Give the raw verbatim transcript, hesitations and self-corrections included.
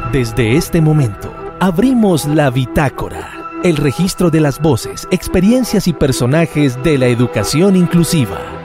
Desde este momento, abrimos la bitácora, el registro de las voces, experiencias y personajes de la educación inclusiva.